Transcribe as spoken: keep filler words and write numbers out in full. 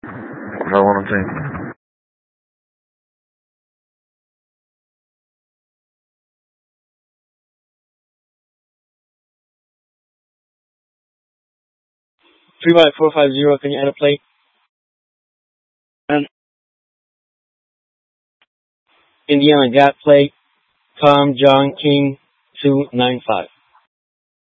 I want to think. Three by four five zero. Can you add a plate? And Indiana Gap plate. Tom John King two nine five.